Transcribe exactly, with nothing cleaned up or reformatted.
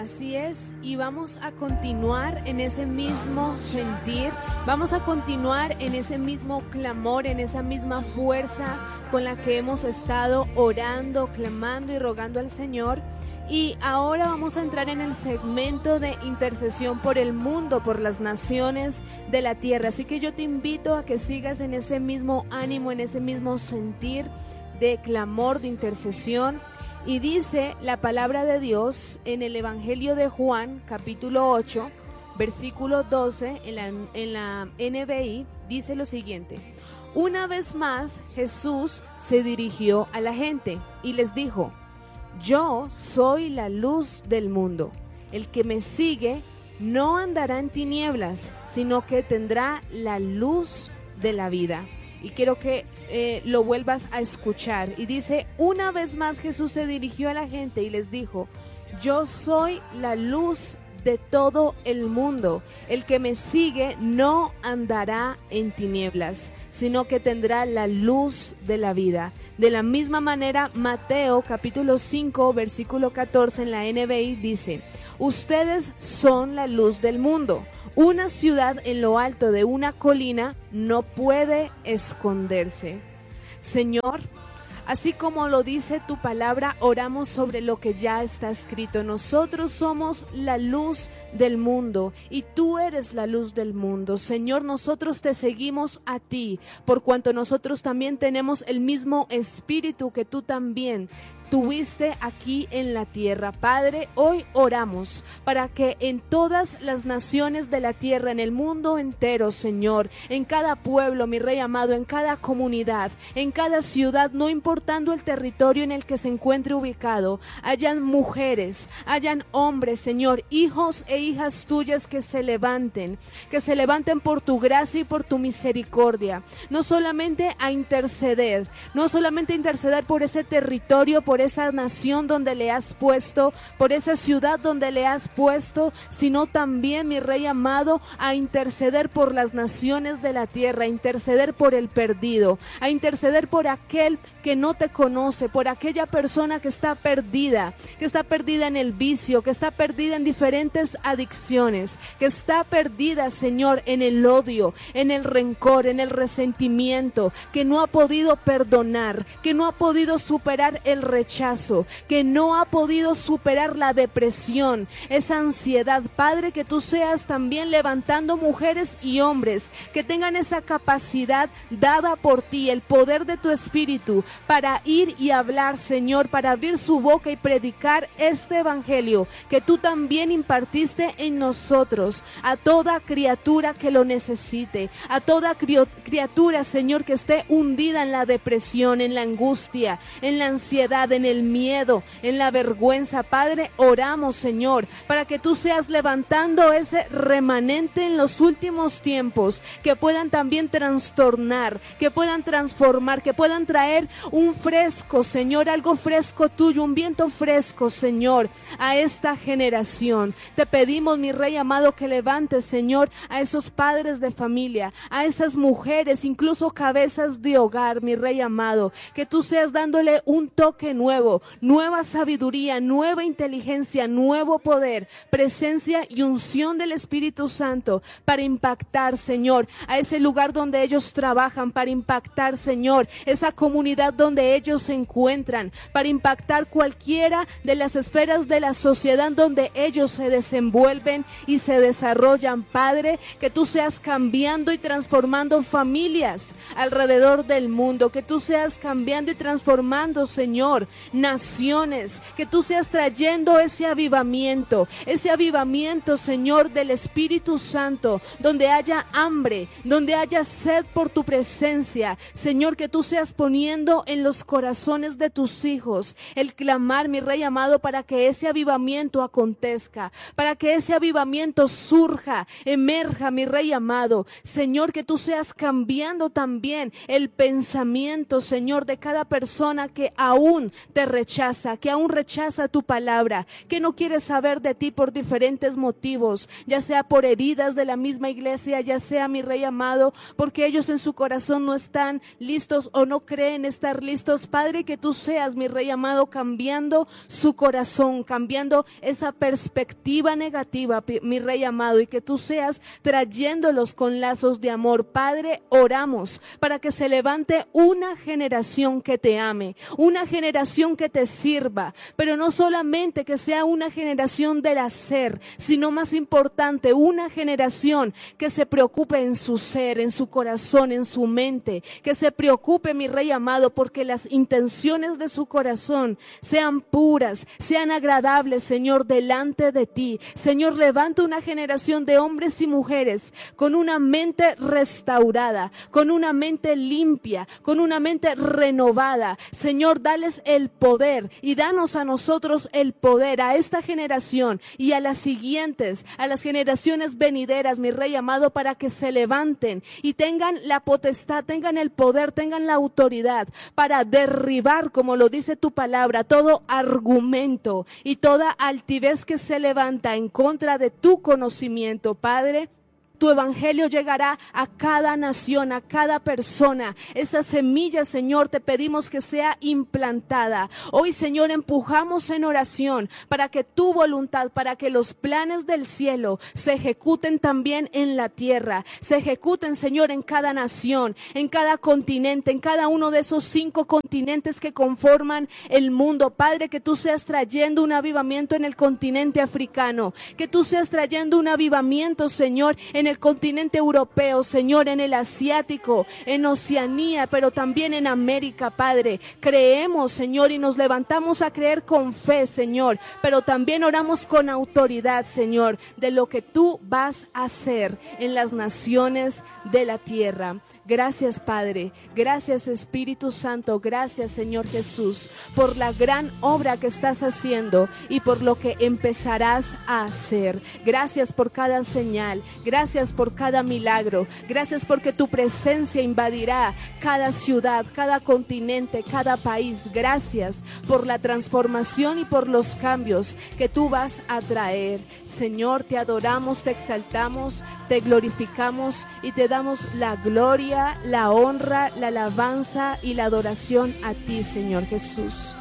Así es, y vamos a continuar en ese mismo sentir, vamos a continuar en ese mismo clamor, en esa misma fuerza con la que hemos estado orando, clamando y rogando al Señor. Y ahora vamos a entrar en el segmento de intercesión por el mundo, por las naciones de la tierra. Así que yo te invito a que sigas en ese mismo ánimo, en ese mismo sentir de clamor, de intercesión. Y dice la palabra de Dios en el Evangelio de Juan, capítulo ocho, versículo doce, en la, en la N B I, dice lo siguiente: una vez más Jesús se dirigió a la gente y les dijo: yo soy la luz del mundo. El que me sigue no andará en tinieblas, sino que tendrá la luz de la vida. Y quiero que eh, lo vuelvas a escuchar. Y dice, una vez más Jesús se dirigió a la gente y les dijo: yo soy la luz de todo el mundo. El que me sigue no andará en tinieblas, sino que tendrá la luz de la vida. De la misma manera, Mateo capítulo cinco, versículo catorce en la N B I dice: ustedes son la luz del mundo. Una ciudad en lo alto de una colina no puede esconderse. Señor, así como lo dice tu palabra, oramos sobre lo que ya está escrito. Nosotros somos la luz del mundo y tú eres la luz del mundo. Señor, nosotros te seguimos a ti, por cuanto nosotros también tenemos el mismo espíritu que tú también tuviste aquí en la tierra. Padre, hoy oramos para que en todas las naciones de la tierra, en el mundo entero, Señor, en cada pueblo, mi Rey amado, en cada comunidad, en cada ciudad, no importando el territorio en el que se encuentre ubicado, hayan mujeres, hayan hombres, Señor, hijos e hijas tuyas que se levanten, que se levanten por tu gracia y por tu misericordia, no solamente a interceder, no solamente a interceder por ese territorio, por esa nación donde le has puesto, por esa ciudad donde le has puesto, sino también, mi Rey amado, a interceder por las naciones de la tierra, a interceder por el perdido, a interceder por aquel que no te conoce, por aquella persona que está perdida, que está perdida en el vicio, que está perdida en diferentes adicciones, que está perdida, Señor, en el odio, en el rencor, en el resentimiento, que no ha podido perdonar, que no ha podido superar el rechazo, que no ha podido superar la depresión, esa ansiedad. Padre, que tú seas también levantando mujeres y hombres que tengan esa capacidad dada por ti, el poder de tu espíritu para ir y hablar, Señor, para abrir su boca y predicar este evangelio que tú también impartiste en nosotros, a toda criatura que lo necesite, a toda criatura, Señor, que esté hundida en la depresión, en la angustia, en la ansiedad, en el miedo, en la vergüenza. Padre, oramos, Señor, para que tú seas levantando ese remanente en los últimos tiempos, que puedan también trastornar, que puedan transformar, que puedan traer un fresco, Señor, algo fresco tuyo, un viento fresco, Señor, a esta generación. Te pedimos, mi Rey amado, que levantes, Señor, a esos padres de familia, a esas mujeres, incluso cabezas de hogar, mi Rey amado, que tú seas dándole un toque nuevo, nueva sabiduría, nueva inteligencia, nuevo poder, presencia y unción del Espíritu Santo para impactar, Señor, a ese lugar donde ellos trabajan, para impactar, Señor, esa comunidad donde ellos se encuentran, para impactar cualquiera de las esferas de la sociedad donde ellos se desenvuelven y se desarrollan. Padre, que tú seas cambiando y transformando familias alrededor del mundo, que tú seas cambiando y transformando, Señor, naciones, que tú seas trayendo ese avivamiento, ese avivamiento, Señor, del Espíritu Santo, donde haya hambre, donde haya sed por tu presencia, Señor, que tú seas poniendo en los corazones de tus hijos el clamar, mi Rey amado, para que ese avivamiento acontezca, para que ese avivamiento surja, emerja, mi Rey amado, Señor, que tú seas cambiando también el pensamiento, Señor, de cada persona que aún te rechaza, que aún rechaza tu palabra, que no quiere saber de ti por diferentes motivos, ya sea por heridas de la misma iglesia, ya sea, mi Rey amado, porque ellos en su corazón no están listos o no creen estar listos. Padre, que tú seas, mi Rey amado, cambiando su corazón, cambiando esa perspectiva negativa, mi Rey amado, y que tú seas trayéndolos con lazos de amor. Padre, oramos para que se levante una generación que te ame, una generación que te sirva, pero no solamente que sea una generación del hacer, sino más importante, una generación que se preocupe en su ser, en su corazón, en su mente, que se preocupe, mi Rey amado, porque las intenciones de su corazón sean puras, sean agradables, Señor, delante de ti. Señor, levanta una generación de hombres y mujeres con una mente restaurada, con una mente limpia, con una mente renovada. Señor, dales el poder y danos a nosotros el poder, a esta generación y a las siguientes, a las generaciones venideras, mi Rey amado, para que se levanten y tengan la potestad, tengan el poder, tengan la autoridad para derribar, como lo dice tu palabra, todo argumento y toda altivez que se levanta en contra de tu conocimiento, Padre. Tu evangelio llegará a cada nación, a cada persona. Esa semilla, Señor, te pedimos que sea implantada. Hoy, Señor, empujamos en oración para que tu voluntad, para que los planes del cielo se ejecuten también en la tierra. Se ejecuten, Señor, en cada nación, en cada continente, en cada uno de esos cinco continentes que conforman el mundo. Padre, que tú seas trayendo un avivamiento en el continente africano. Que tú seas trayendo un avivamiento, Señor, en el el continente europeo, Señor, en el asiático, en Oceanía, pero también en América, Padre. Creemos, Señor, y nos levantamos a creer con fe, Señor, pero también oramos con autoridad, Señor, de lo que tú vas a hacer en las naciones de la tierra. Gracias, Padre. Gracias, Espíritu Santo. Gracias, Señor Jesús, por la gran obra que estás haciendo y por lo que empezarás a hacer. Gracias por cada señal. Gracias por cada milagro. Gracias porque tu presencia invadirá cada ciudad, cada continente, cada país. Gracias por la transformación y por los cambios que tú vas a traer. Señor, te adoramos, te exaltamos, te glorificamos y te damos la gloria, la honra, la alabanza y la adoración a ti, Señor Jesús.